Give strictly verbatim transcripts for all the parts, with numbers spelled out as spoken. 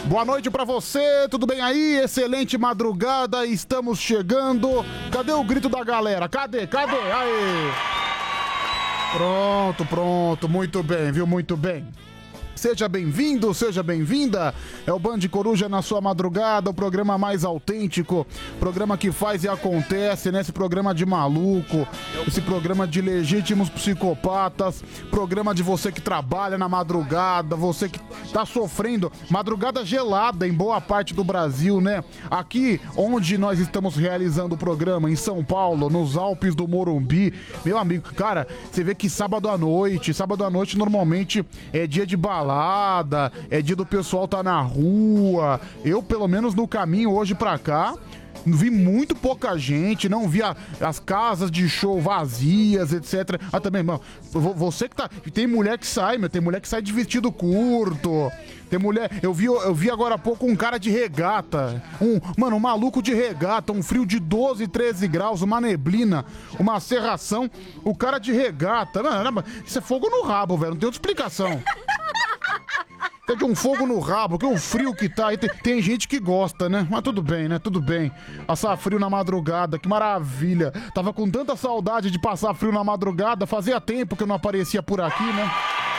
Boa noite pra você, tudo bem aí? Excelente madrugada, estamos chegando. Cadê o grito da galera? Cadê? Cadê? Aê! Pronto, pronto, muito bem, viu? Muito bem. Seja bem-vindo, seja bem-vinda. É o Band Coruja na sua madrugada, o programa mais autêntico, programa que faz e acontece, né? Esse programa de maluco, esse programa de legítimos psicopatas, programa de você que trabalha na madrugada, você que tá sofrendo madrugada gelada em boa parte do Brasil, né? Aqui onde nós estamos realizando o programa, em São Paulo, nos Alpes do Morumbi, meu amigo, cara, você vê que sábado à noite, sábado à noite normalmente é dia de balada, é dia do pessoal tá na rua. Eu, pelo menos no caminho hoje pra cá, vi muito pouca gente, não vi a, as casas de show vazias, etcétera. Ah, também, mano, você que tá... Tem mulher que sai, meu, tem mulher que sai de vestido curto. Tem mulher... Eu vi, eu vi agora há pouco um cara de regata. Um, mano, um maluco de regata, um frio de doze, treze graus, uma neblina, uma serração. O cara de regata. Mano, isso é fogo no rabo, velho, não tem outra explicação. Tem que um fogo no rabo, que o frio que tá aí. Tem, tem gente que gosta, né? Mas tudo bem, né? Tudo bem. Passar frio na madrugada, que maravilha. Tava com tanta saudade de passar frio na madrugada. Fazia tempo que eu não aparecia por aqui, né?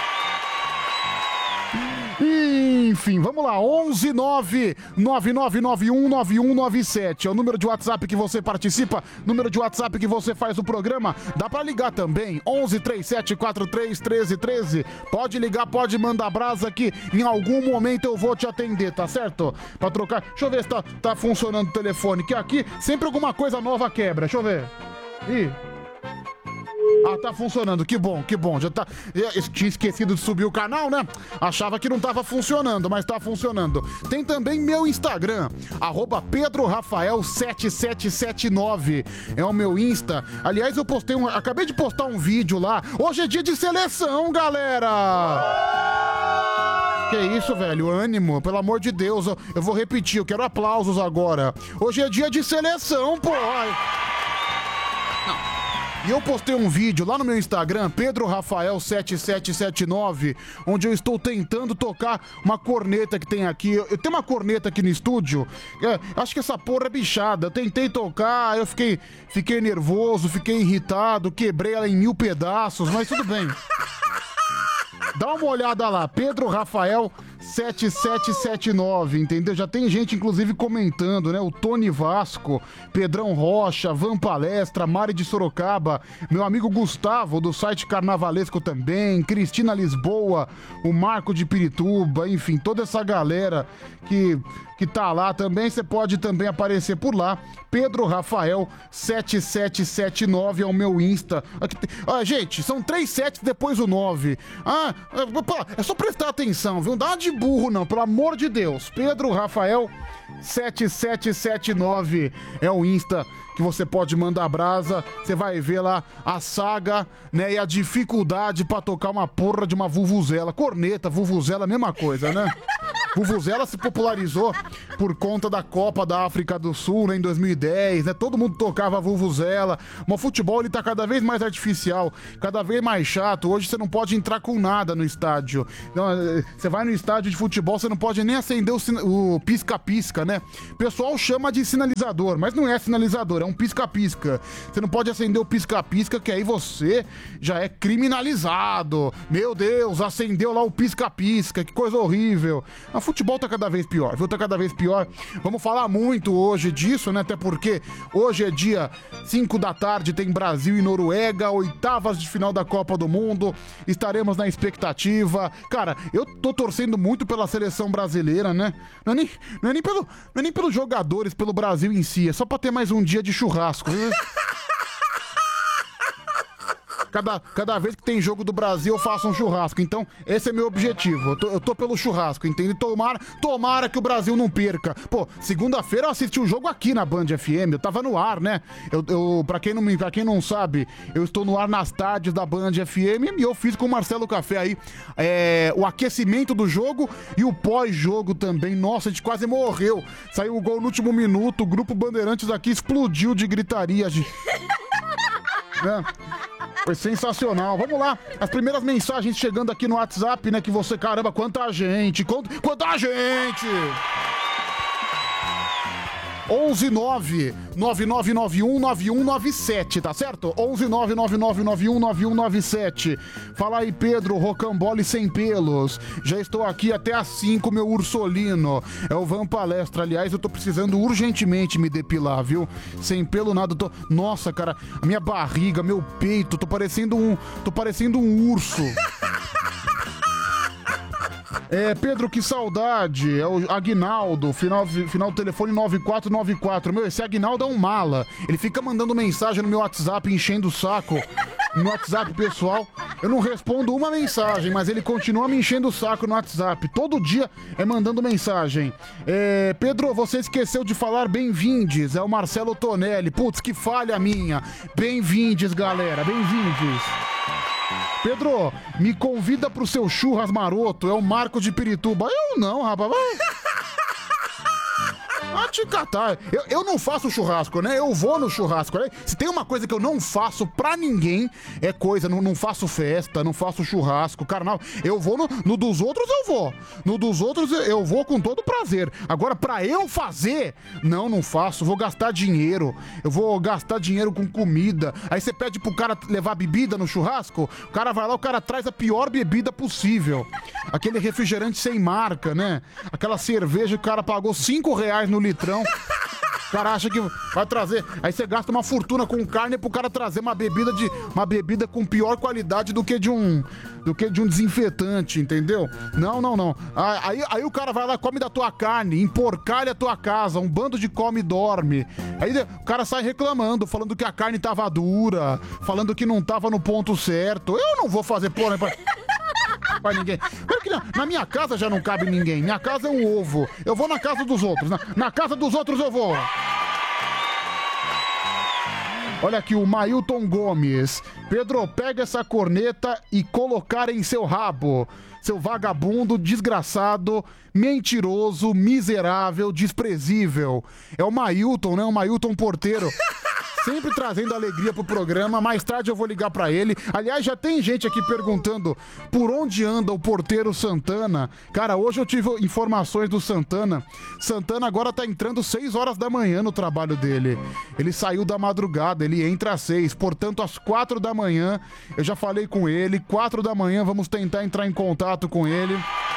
Enfim, vamos lá, onze nove nove nove nove um nove um nove sete é o número de WhatsApp que você participa, número de WhatsApp que você faz o programa. Dá pra ligar também, onze três sete quatro três um três um três. Pode ligar, pode mandar brasa que em algum momento eu vou te atender, tá certo? Pra trocar, deixa eu ver se tá, tá funcionando o telefone, que aqui sempre alguma coisa nova quebra, deixa eu ver. Ih... Ah, tá funcionando, que bom, que bom, já tá... Eu tinha esquecido de subir o canal, né? Achava que não tava funcionando, mas tá funcionando. Tem também meu Instagram, arroba Pedro Rafael sete sete sete nove, é o meu Insta. Aliás, eu postei um... Acabei de postar um vídeo lá. Hoje é dia de seleção, galera! Que isso, velho, ânimo, pelo amor de Deus, eu, eu vou repetir, eu quero aplausos agora. Hoje é dia de seleção, pô! Ai. E eu postei um vídeo lá no meu Instagram, Pedro Rafael sete sete sete nove, onde eu estou tentando tocar uma corneta que tem aqui. Eu tenho uma corneta aqui no estúdio, é, acho que essa porra é bichada. Eu tentei tocar, eu fiquei, fiquei nervoso, fiquei irritado, quebrei ela em mil pedaços, mas tudo bem. Dá uma olhada lá, Pedro Rafael sete sete sete nove, entendeu? Já tem gente, inclusive, comentando, né? O Tony Vasco, Pedrão Rocha, Van Palestra, Mari de Sorocaba, meu amigo Gustavo, do site Carnavalesco também, Cristina Lisboa, o Marco de Pirituba, enfim, toda essa galera que, que tá lá também. Você pode também aparecer por lá. Pedro Rafael sete sete sete nove é o meu Insta. Aqui tem... ah, gente, são três sets depois o nove. Ah, é só prestar atenção, viu? Não dá de burro não, pelo amor de Deus. Pedro Rafael sete sete sete nove é o Insta que você pode mandar brasa. Você vai ver lá a saga, né, e a dificuldade pra tocar uma porra de uma vuvuzela. Corneta, vuvuzela, mesma coisa, né? Vuvuzela se popularizou por conta da Copa da África do Sul, né, em dois mil e dez, né? Todo mundo tocava vuvuzela. Mas o futebol, ele tá cada vez mais artificial, cada vez mais chato. Hoje você não pode entrar com nada no estádio. Então, você vai no estádio de futebol, você não pode nem acender o, sina- o pisca-pisca, né? O pessoal chama de sinalizador, mas não é sinalizador, é um pisca-pisca. Você não pode acender o pisca-pisca, que aí você já é criminalizado. Meu Deus, acendeu lá o pisca-pisca, que coisa horrível. O futebol tá cada vez pior, viu? Tá cada vez pior. Vamos falar muito hoje disso, né? Até porque hoje é dia cinco da tarde, tem Brasil e Noruega, oitavas de final da Copa do Mundo. Estaremos na expectativa. Cara, eu tô torcendo muito pela seleção brasileira, né? Não é nem, não é nem, pelo, não é nem pelos jogadores, pelo Brasil em si. É só pra ter mais um dia de churrasco, né? Cada, cada vez que tem jogo do Brasil eu faço um churrasco. Então esse é meu objetivo. Eu tô, eu tô pelo churrasco, entende? Tomara, tomara que o Brasil não perca. Pô, segunda-feira eu assisti o jogo aqui na Band F M. Eu tava no ar, né? Eu, eu, pra, quem não, me- pra quem não sabe, eu estou no ar nas tardes da Band F M. E eu fiz com o Marcelo Café aí é, o aquecimento do jogo e o pós-jogo também. Nossa, a gente quase morreu. Saiu o gol no último minuto. O Grupo Bandeirantes aqui explodiu de gritaria. gente. Né? Foi sensacional. Vamos lá, as primeiras mensagens chegando aqui no WhatsApp, né? Que você, caramba, quanta gente, quanta, quanta gente! onze nove nove nove nove um nove um nove sete, tá certo? onze nove nove nove nove um nove um nove sete. Fala aí, Pedro, rocambole sem pelos. Já estou aqui até às cinco, meu ursolino. É o Van Palestra. Aliás, eu tô precisando urgentemente me depilar, viu? Sem pelo nada, eu tô... Nossa, cara, a minha barriga, meu peito, tô parecendo um... Tô parecendo um urso. É, Pedro, que saudade. É o Aguinaldo, final, final do telefone nove quatro nove quatro. Meu, esse Aguinaldo é um mala. Ele fica mandando mensagem no meu WhatsApp, enchendo o saco. No WhatsApp pessoal, eu não respondo uma mensagem, mas ele continua me enchendo o saco no WhatsApp. Todo dia é mandando mensagem. É, Pedro, você esqueceu de falar bem-vindes. É o Marcelo Tonelli. Putz, que falha minha. Bem-vindes, galera. Bem-vindes. Pedro, me convida pro seu churras maroto, é o Marco de Pirituba. Eu não, rapaz. Ah, te catar. Eu, eu não faço churrasco, né? Eu vou no churrasco, né? Se tem uma coisa que eu não faço pra ninguém, é coisa, não, não faço festa, não faço churrasco, carnal. Eu vou no, no dos outros, eu vou. No dos outros, eu vou com todo prazer. Agora, pra eu fazer, não, não faço. Vou gastar dinheiro. Eu vou gastar dinheiro com comida. Aí você pede pro cara levar bebida no churrasco, o cara vai lá, o cara traz a pior bebida possível. Aquele refrigerante sem marca, né? Aquela cerveja que o cara pagou cinco reais no litrão. O cara acha que vai trazer. Aí você gasta uma fortuna com carne pro cara trazer uma bebida de uma bebida com pior qualidade do que de um do que de um desinfetante, entendeu? Não, não, não. Aí, aí o cara vai lá, come da tua carne, emporcalha a tua casa, um bando de come e dorme. Aí o cara sai reclamando, falando que a carne tava dura, falando que não tava no ponto certo. Eu não vou fazer porra pra... pra ninguém. Na minha casa já não cabe ninguém. Minha casa é um ovo. Eu vou na casa dos outros. Na, na casa dos outros eu vou. Olha aqui o Mailton Gomes. Pedro, pega essa corneta e colocar em seu rabo. Seu vagabundo, desgraçado, mentiroso, miserável, desprezível. É o Mailton, né? O Mailton Porteiro. Sempre trazendo alegria pro programa. Mais tarde eu vou ligar pra ele. Aliás, já tem gente aqui perguntando por onde anda o Porteiro Santana. Cara, hoje eu tive informações do Santana. Santana agora tá entrando seis horas da manhã no trabalho dele. Ele saiu da madrugada, ele entra às seis. Portanto, às quatro da manhã, eu já falei com ele. Quatro da manhã, vamos tentar entrar em contato com ele.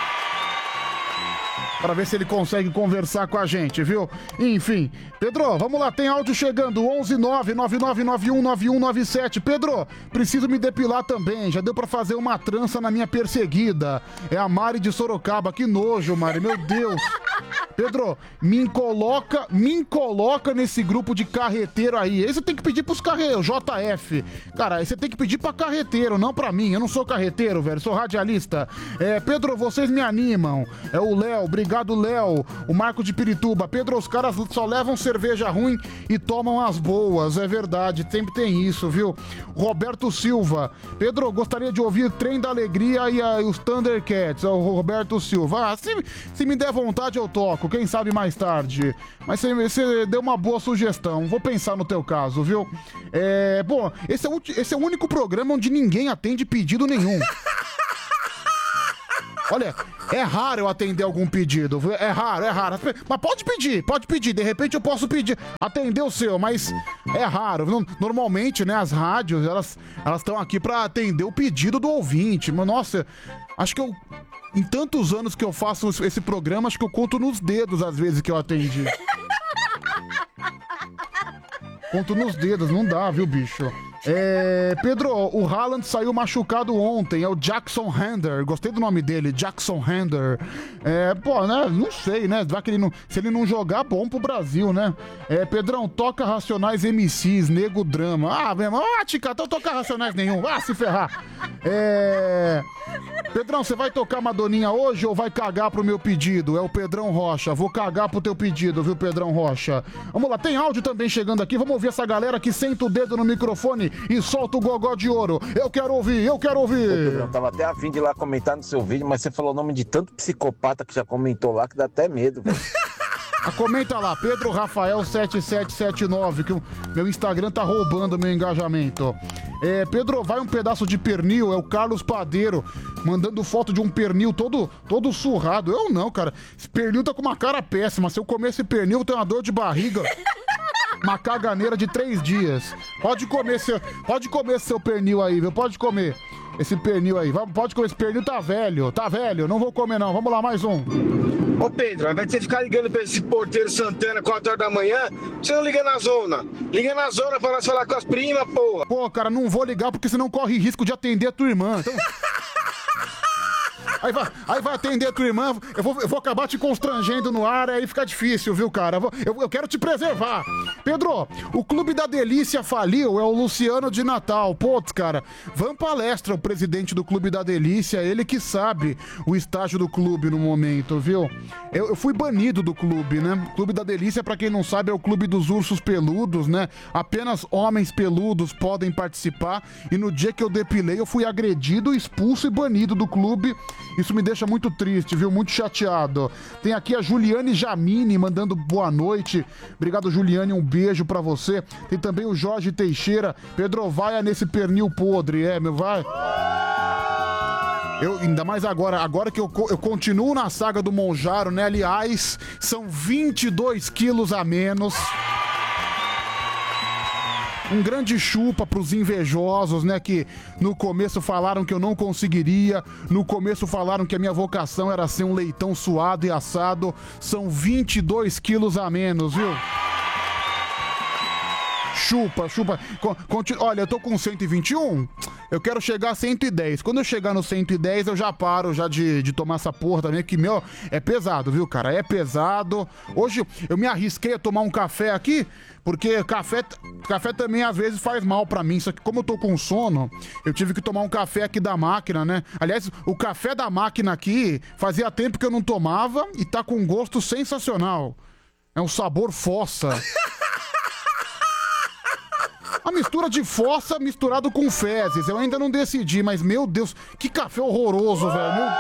Pra ver se ele consegue conversar com a gente, viu? Enfim, Pedro, vamos lá, tem áudio chegando, onze nove nove nove nove um nove um nove sete. Pedro, preciso me depilar também, já deu pra fazer uma trança na minha perseguida. É a Mari de Sorocaba, que nojo, Mari, meu Deus. Pedro, me coloca, me coloca nesse grupo de carreteiro aí. Aí você tem que pedir pros carreteiros, J F. Cara, aí você tem que pedir pra carreteiro, não pra mim. Eu não sou carreteiro, velho, sou radialista. É, Pedro, vocês me animam. É o Léo, obrigado, Léo. O Marco de Pirituba. Pedro, os caras só levam cerveja ruim e tomam as boas. É verdade, sempre tem isso, viu? Roberto Silva. Pedro, gostaria de ouvir Trem da Alegria e, a, e os Thundercats. É o Roberto Silva. Ah, se, se me der vontade, eu toco. Quem sabe mais tarde. Mas você, você deu uma boa sugestão. Vou pensar no teu caso, viu? É, bom, esse é, o, esse é o único programa onde ninguém atende pedido nenhum. Olha, é raro eu atender algum pedido. É raro, é raro. Mas pode pedir, pode pedir. De repente eu posso pedir, atender o seu, mas é raro. Normalmente, né, as rádios, elas elas estão aqui pra atender o pedido do ouvinte. Mas, nossa, acho que eu... Em tantos anos que eu faço esse programa, acho que eu conto nos dedos as vezes que eu atendi. Conto nos dedos, não dá, viu, bicho? É, Pedro, o Haaland saiu machucado ontem, é o Jackson Render, gostei do nome dele, Jackson Render. É, pô, né, não sei, né, vai que ele não, se ele não jogar, bom pro Brasil, né? É, Pedrão, toca Racionais M Cs, Nego Drama. Ah, meu irmão, ah, tica, então toca Racionais nenhum, ah, se ferrar. É... Pedrão, você vai tocar Madoninha hoje ou vai cagar pro meu pedido? É o Pedrão Rocha, vou cagar pro teu pedido, viu, Pedrão Rocha? Vamos lá, tem áudio também chegando aqui, vamos ouvir essa galera que senta o dedo no microfone e solta o gogó de ouro. Eu quero ouvir, eu quero ouvir. Ô, Pedrão, tava até a fim de ir lá comentar no seu vídeo, mas você falou o nome de tanto psicopata que já comentou lá que dá até medo, velho. Ah, comenta lá, Pedro Rafael sete sete sete nove, que o meu Instagram tá roubando meu engajamento. É, Pedro, vai um pedaço de pernil, é o Carlos Padeiro, mandando foto de um pernil todo, todo surrado. Eu não, cara. Esse pernil tá com uma cara péssima. Se eu comer esse pernil, eu tenho uma dor de barriga. Uma caganeira de três dias. Pode comer seu, pode comer seu pernil aí, viu? Pode comer esse pernil aí. Pode comer, esse pernil tá velho, tá velho. Não vou comer não. Vamos lá, mais um. Ô Pedro, ao invés de você ficar ligando pra esse porteiro Santana quatro horas da manhã, você não liga na zona. Liga na zona pra nós falar com as primas, porra. Pô, cara, não vou ligar porque senão corre risco de atender a tua irmã. Então... Aí vai, aí vai atender a tua irmã, eu vou, eu vou acabar te constrangendo no ar, aí fica difícil, viu, cara? Eu, vou, eu, eu quero te preservar. Pedro, o Clube da Delícia faliu, é o Luciano de Natal. Putz, cara, Van Palestra, o presidente do Clube da Delícia, ele que sabe o estágio do clube no momento, viu? Eu, eu fui banido do clube, né? O Clube da Delícia, pra quem não sabe, é o clube dos ursos peludos, né? Apenas homens peludos podem participar, e no dia que eu depilei, eu fui agredido, expulso e banido do clube. Isso me deixa muito triste, viu? Muito chateado. Tem aqui a Juliane Jamini mandando boa noite. Obrigado, Juliane. Um beijo pra você. Tem também o Jorge Teixeira. Pedro, vai nesse pernil podre. É, meu, vai. Eu, ainda mais agora, agora que eu, eu continuo na saga do Monjaro, né? Aliás, são vinte e dois quilos a menos. Um grande chupa pros invejosos, né, que no começo falaram que eu não conseguiria, no começo falaram que a minha vocação era ser um leitão suado e assado. São vinte e dois quilos a menos, viu? Chupa, chupa. Conti- Olha, eu tô com cento e vinte e um, eu quero chegar a cento e dez. Quando eu chegar no cento e dez, eu já paro já de, de tomar essa porra também, que, meu, é pesado, viu, cara? É pesado. Hoje eu me arrisquei a tomar um café aqui, porque café, café também às vezes faz mal pra mim. Só que como eu tô com sono, eu tive que tomar um café aqui da máquina, né? Aliás, o café da máquina aqui fazia tempo que eu não tomava e tá com um gosto sensacional. É um sabor fossa. A mistura de fossa misturado com fezes. Eu ainda não decidi, mas meu Deus, que café horroroso, velho. Meu...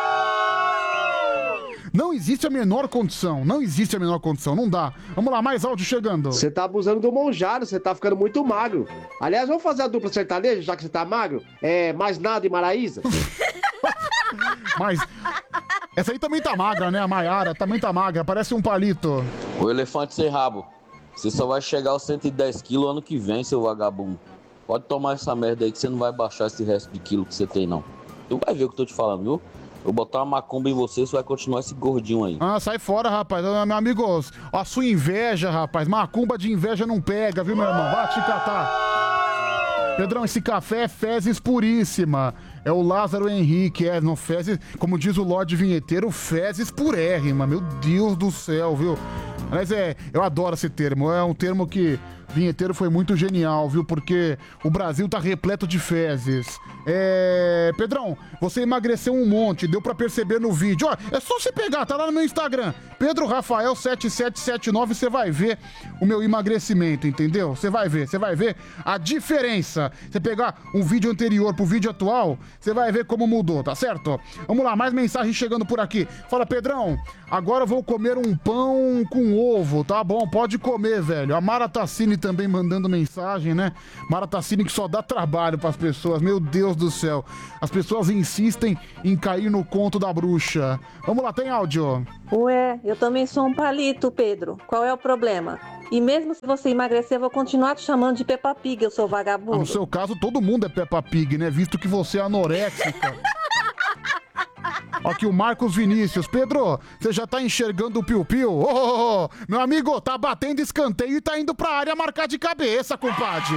Não existe a menor condição, não existe a menor condição, não dá. Vamos lá, mais áudio chegando. Você tá abusando do Monjaro, você tá ficando muito magro. Aliás, vamos fazer a dupla sertaneja, já que você tá magro? É, mais nada e Maraísa? Mas essa aí também tá magra, né? A Maiara também tá magra, parece um palito. O elefante sem rabo. Você só vai chegar aos cento e dez quilos ano que vem, seu vagabundo. Pode tomar essa merda aí que você não vai baixar esse resto de quilo que você tem, não. Tu vai ver o que eu tô te falando, viu? Eu botar uma macumba em você, você vai continuar esse gordinho aí. Ah, sai fora, rapaz. Meu amigo, a sua inveja, rapaz. Macumba de inveja não pega, viu, meu irmão? Vai te catar. Pedrão, esse café é fezes puríssima. É o Lázaro Henrique, é, não fezes, como diz o Lorde Vinheteiro, fezes purérrima. Meu Deus do céu, viu? Mas é, eu adoro esse termo. É um termo que Vinheteiro foi muito genial, viu? Porque o Brasil tá repleto de fezes. É... Pedrão, você emagreceu um monte, deu pra perceber no vídeo. Ó, é só você pegar, tá lá no meu Instagram, Pedro Rafael sete sete sete nove, você vai ver o meu emagrecimento, entendeu? Você vai ver, você vai ver a diferença. Você pegar um vídeo anterior pro vídeo atual, você vai ver como mudou, tá certo? Vamos lá, mais mensagem chegando por aqui. Fala, Pedrão, agora eu vou comer um pão com ovo, tá bom? Pode comer, velho. A Mara Tassini também mandando mensagem, né? Mara Tassini que só dá trabalho pras pessoas, meu Deus do céu. As pessoas insistem em cair no conto da bruxa. Vamos lá, tem áudio. Ué, eu também sou um palito, Pedro. Qual é o problema? E mesmo se você emagrecer, eu vou continuar te chamando de Peppa Pig, eu sou vagabundo. Ah, no seu caso, todo mundo é Peppa Pig, né? Visto que você é anoréxica. Aqui o Marcos Vinícius. Pedro, você já tá enxergando o piu-piu? Ô, oh, oh, oh, meu amigo, tá batendo escanteio e tá indo pra área marcar de cabeça, compadre.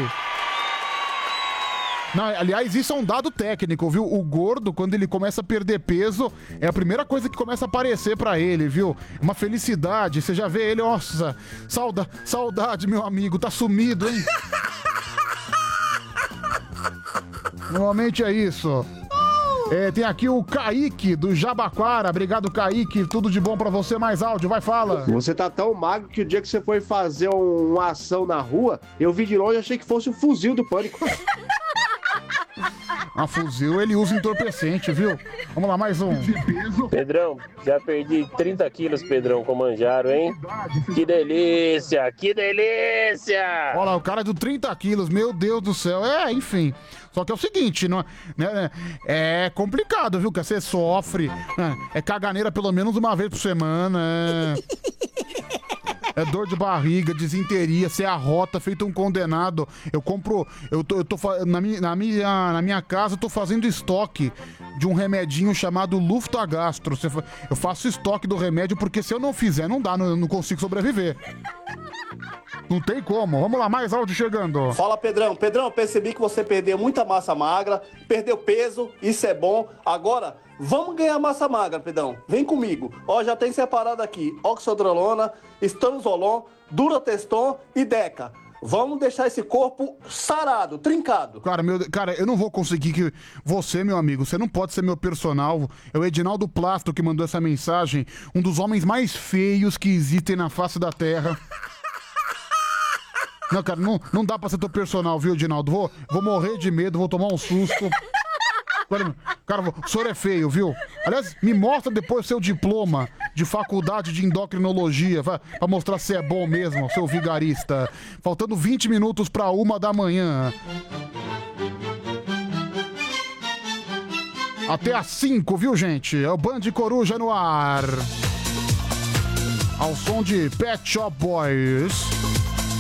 Não, aliás, isso é um dado técnico, viu? O gordo, quando ele começa a perder peso, é a primeira coisa que começa a aparecer pra ele, viu? Uma felicidade, você já vê ele, nossa, sauda, saudade, meu amigo, tá sumido, hein? Normalmente é isso. É, tem aqui o Kaique do Jabaquara. Obrigado, Kaique. Tudo de bom pra você. Mais áudio, vai, fala. Você tá tão magro que o dia que você foi fazer um, uma ação na rua, eu vi de longe e achei que fosse um fuzil do Pânico. A fuzil ele usa entorpecente, viu? Vamos lá, mais um. Pedrão, já perdi trinta quilos, Pedrão, com manjaro, hein? Que delícia, que delícia! Olha lá, o cara é do trinta quilos, meu Deus do céu. É, enfim. Só que é o seguinte, não, né, é complicado, viu? Que você sofre. É, é caganeira pelo menos uma vez por semana. É, é dor de barriga, desinteria, você arrota, feito um condenado. Eu compro. Eu tô, eu tô na, minha, na, minha, na minha casa, eu tô fazendo estoque de um remedinho chamado Luftagastro. Eu faço estoque do remédio porque se eu não fizer, não dá, não, não consigo sobreviver. Não tem como. Vamos lá, mais áudio chegando. Fala, Pedrão. Pedrão, percebi que você perdeu muita massa magra, perdeu peso, isso é bom. Agora, vamos ganhar massa magra, Pedrão. Vem comigo. Ó, já tem separado aqui oxandrolona, estanozolon, durateston e deca. Vamos deixar esse corpo sarado, trincado. Cara, meu, cara, eu não vou conseguir que você, meu amigo, você não pode ser meu personal. É o Edinaldo Plasto que mandou essa mensagem. Um dos homens mais feios que existem na face da Terra. Não, cara, não, não dá pra ser teu personal, viu, Edinaldo? Vou, vou morrer de medo, vou tomar um susto. Cara, cara, o senhor é feio, viu? Aliás, me mostra depois seu diploma de faculdade de endocrinologia, pra, pra mostrar se é bom mesmo, seu vigarista. Faltando vinte minutos pra uma da manhã. Até às cinco, viu, gente? É o Band Coruja no ar. Ao som de Pet Shop Boys.